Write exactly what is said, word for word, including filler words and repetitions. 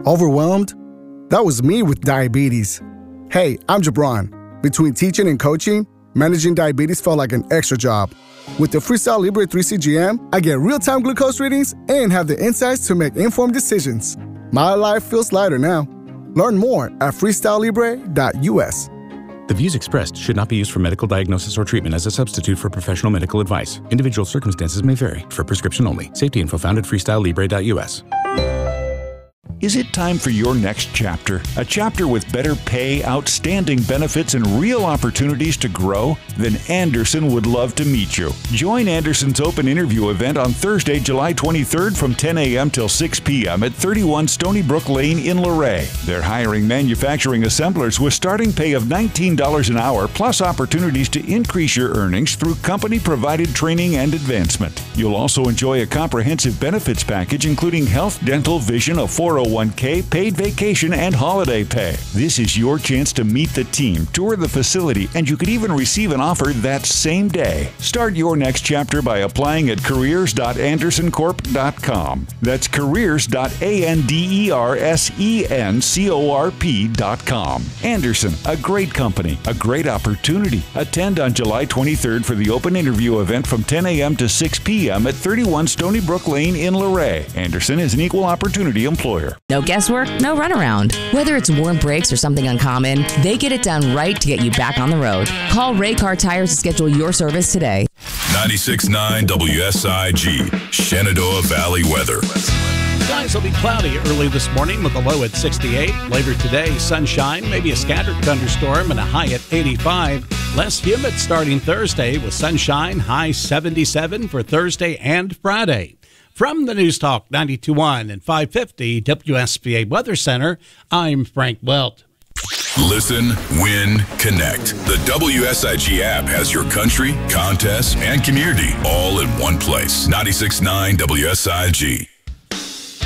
Overwhelmed? That was me with diabetes. Hey, I'm Jabron. Between teaching and coaching, managing diabetes felt like an extra job. With the Freestyle Libre three C G M, I get real-time glucose readings and have the insights to make informed decisions. My life feels lighter now. Learn more at freestyle libre dot u s. The views expressed should not be used for medical diagnosis or treatment as a substitute for professional medical advice. Individual circumstances may vary. For prescription only. Safety info found at freestyle libre dot u s. Is it time for your next chapter? A chapter with better pay, outstanding benefits, and real opportunities to grow? Then Anderson would love to meet you. Join Anderson's open interview event on Thursday, July twenty-third from ten a.m. till six p.m. at thirty-one Stony Brook Lane in Luray. They're hiring manufacturing assemblers with starting pay of nineteen dollars an hour, plus opportunities to increase your earnings through company-provided training and advancement. You'll also enjoy a comprehensive benefits package including health, dental, vision, a four oh one k, paid vacation, and holiday pay. This is your chance to meet the team, tour the facility, and you could even receive an offer that same day. Start your next chapter by applying at careers dot anderson corp dot com. That's careers dot andersencorp dot com. Anderson, a great company, a great opportunity. Attend on July twenty-third for the open interview event from ten a.m. to six p.m. at thirty-one Stony Brook Lane in Luray. Anderson is an equal opportunity employer. No guesswork, no runaround. Whether it's warm brakes or something uncommon, they get it done right to get you back on the road. Call Ray Car Tires to schedule your service today. ninety-six point nine W S I G, Shenandoah Valley weather. Skies will be cloudy early this morning with a low at sixty-eight. Later today, sunshine, maybe a scattered thunderstorm, and a high at eighty-five. Less humid starting Thursday with sunshine, high seventy-seven for Thursday and Friday. From the News Talk ninety-two point one and five fifty W S B A Weather Center, I'm Frank Welt. Listen, win, connect. The W S I G app has your country, contests, and community all in one place. ninety-six point nine W S I G.